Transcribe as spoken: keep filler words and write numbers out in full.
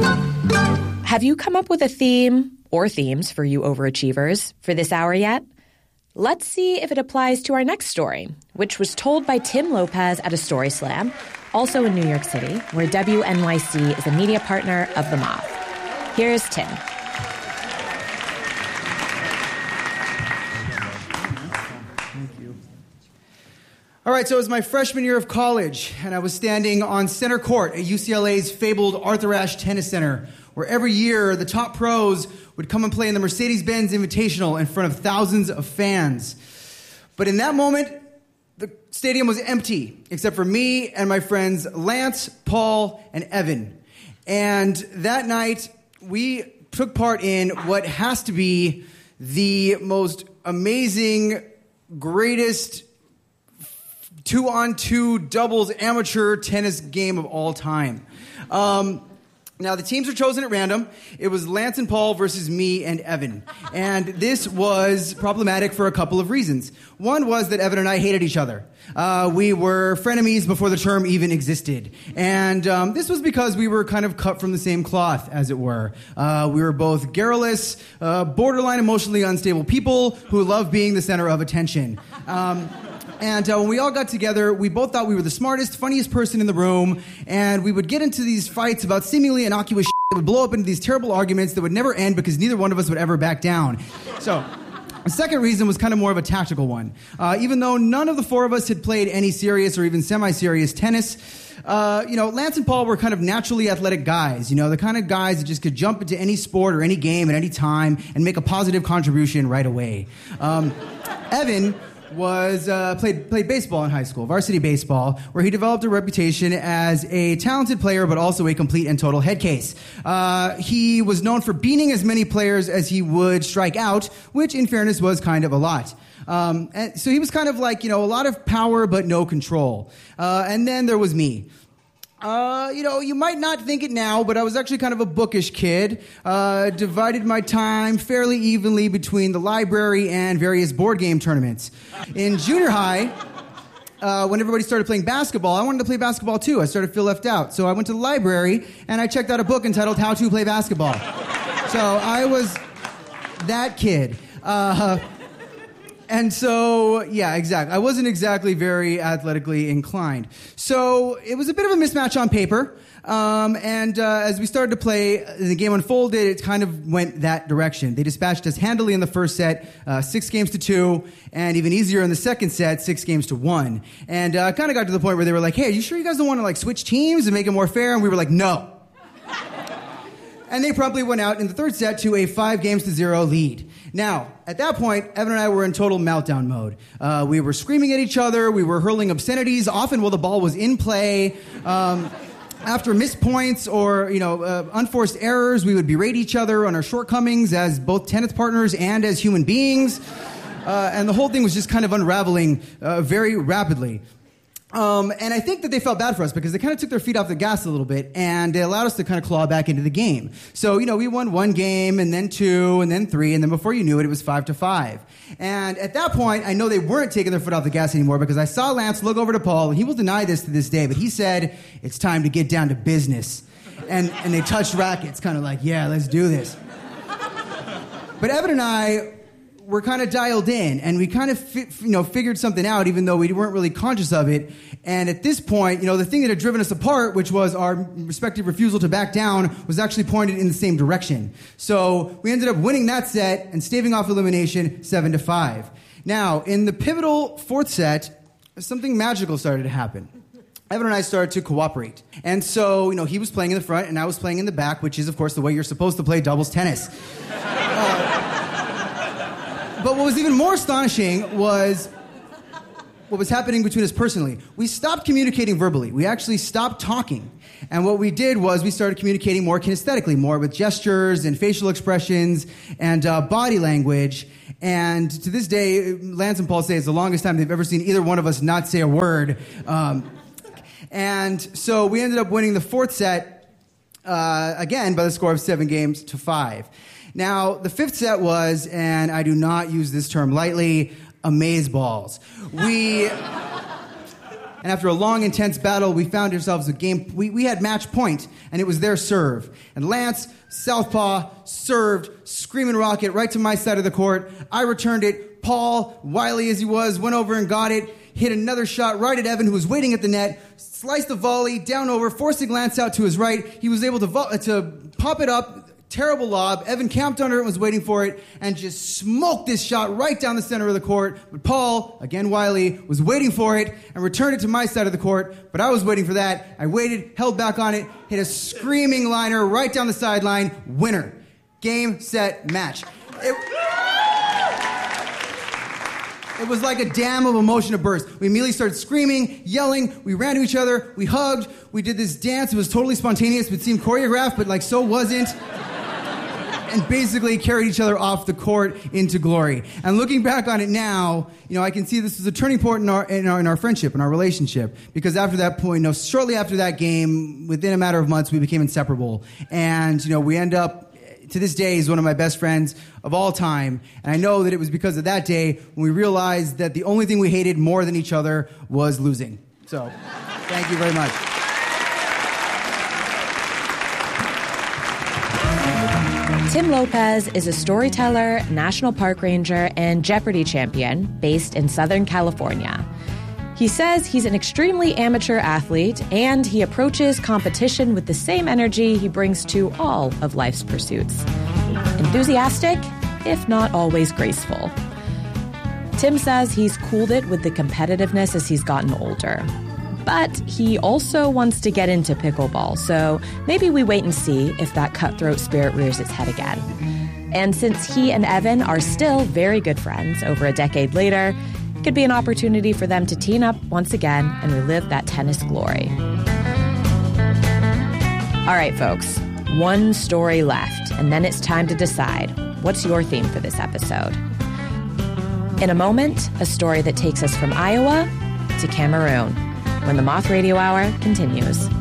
Have you come up with a theme or themes for you overachievers for this hour yet? Let's see if it applies to our next story, which was told by Tim Lopez at a Story Slam, also in New York City, where W N Y C is a media partner of The Moth. Here's Tim. All right, so it was my freshman year of college, and I was standing on center court at U C L A's fabled Arthur Ashe Tennis Center, where every year the top pros would come and play in the Mercedes-Benz Invitational in front of thousands of fans. But in that moment, the stadium was empty, except for me and my friends Lance, Paul, and Evan. And that night, we took part in what has to be the most amazing, greatest two-on-two doubles amateur tennis game of all time. Um, now, the teams were chosen at random. It was Lance and Paul versus me and Evan. And this was problematic for a couple of reasons. One was that Evan and I hated each other. Uh, we were frenemies before the term even existed. And um, this was because we were kind of cut from the same cloth, as it were. Uh, we were both garrulous, uh, borderline emotionally unstable people who love being the center of attention. Um... And uh, when we all got together, we both thought we were the smartest, funniest person in the room, and we would get into these fights about seemingly innocuous shit that would blow up into these terrible arguments that would never end because neither one of us would ever back down. So, the second reason was kind of more of a tactical one. Uh, even though none of the four of us had played any serious or even semi-serious tennis, uh, you know, Lance and Paul were kind of naturally athletic guys, you know, the kind of guys that just could jump into any sport or any game at any time and make a positive contribution right away. Um, Evan was uh, played played baseball in high school, varsity baseball, where he developed a reputation as a talented player, but also a complete and total head case. Uh, he was known for beating as many players as he would strike out, which, in fairness, was kind of a lot. Um, and so he was kind of like, you know, a lot of power, but no control. Uh, and then there was me. Uh, you know, you might not think it now, but I was actually kind of a bookish kid. Uh, divided my time fairly evenly between the library and various board game tournaments. In junior high, uh, when everybody started playing basketball, I wanted to play basketball too. I started to feel left out. So I went to the library and I checked out a book entitled How to Play Basketball. So I was that kid. Uh, And so, yeah, exactly. I wasn't exactly very athletically inclined. So it was a bit of a mismatch on paper. Um, and uh, as we started to play, the game unfolded, it kind of went that direction. They dispatched us handily in the first set, uh, six games to two, and even easier in the second set, six games to one. And uh, kind of got to the point where they were like, hey, are you sure you guys don't want to like switch teams and make it more fair? And we were like, no. And they promptly went out in the third set to a five games to zero lead. Now, at that point, Evan and I were in total meltdown mode. Uh, we were screaming at each other. We were hurling obscenities, often while the ball was in play. Um, after missed points or, you know, uh, unforced errors, we would berate each other on our shortcomings as both tennis partners and as human beings. Uh, and the whole thing was just kind of unraveling uh, very rapidly. Um, and I think that they felt bad for us because they kind of took their feet off the gas a little bit and they allowed us to kind of claw back into the game. So, you know, we won one game and then two and then three and then before you knew it, it was five to five. And at that point, I know they weren't taking their foot off the gas anymore because I saw Lance look over to Paul and he will deny this to this day, but he said, it's time to get down to business. And, and they touched rackets, kind of like, yeah, let's do this. But Evan and I were kind of dialed in, and we kind of fi- you know figured something out, even though we weren't really conscious of it. And at this point, you know, the thing that had driven us apart, which was our respective refusal to back down, was actually pointed in the same direction. So we ended up winning that set and staving off elimination seven to five. Now, in the pivotal fourth set, something magical started to happen. Evan and I started to cooperate. And so, you know, he was playing in the front and I was playing in the back, which is, of course, the way you're supposed to play doubles tennis. Uh, But what was even more astonishing was what was happening between us personally. We stopped communicating verbally. We actually stopped talking. And what we did was we started communicating more kinesthetically, more with gestures and facial expressions and uh, body language. And to this day, Lance and Paul say it's the longest time they've ever seen either one of us not say a word. Um, and so we ended up winning the fourth set, uh, again, by the score of seven games to five. Now, the fifth set was, and I do not use this term lightly, amazeballs. We And after a long, intense battle, we found ourselves a game. We, we had match point, and it was their serve. And Lance, southpaw, served, screaming rocket right to my side of the court. I returned it. Paul, wily as he was, went over and got it. Hit another shot right at Evan, who was waiting at the net. Sliced the volley down over, forcing Lance out to his right. He was able to vo- to pop it up. Terrible lob. Evan camped under it and was waiting for it and just smoked this shot right down the center of the court. But Paul, again wily, was waiting for it and returned it to my side of the court. But I was waiting for that. I waited, held back on it, hit a screaming liner right down the sideline. Winner. Game, set, match. It, it was like a dam of emotion to burst. We immediately started screaming, yelling. We ran to each other. We hugged. We did this dance. It was totally spontaneous. It seemed choreographed, but like so wasn't. And basically carried each other off the court into glory. And looking back on it now, you know, I can see this was a turning point in our, in our in our friendship, in our relationship. Because after that point, you know, shortly after that game, within a matter of months, we became inseparable. And, you know, we end up, to this day, he's one of my best friends of all time. And I know that it was because of that day when we realized that the only thing we hated more than each other was losing. So, thank you very much. Tim Lopez is a storyteller, national park ranger, and Jeopardy champion based in Southern California. He says he's an extremely amateur athlete, and he approaches competition with the same energy he brings to all of life's pursuits. Enthusiastic, if not always graceful. Tim says he's cooled it with the competitiveness as he's gotten older. But he also wants to get into pickleball, so maybe we wait and see if that cutthroat spirit rears its head again. And since he and Evan are still very good friends over a decade later, it could be an opportunity for them to team up once again and relive that tennis glory. All right, folks, one story left, and then it's time to decide, what's your theme for this episode? In a moment, a story that takes us from Iowa to Cameroon, when the Moth Radio Hour continues.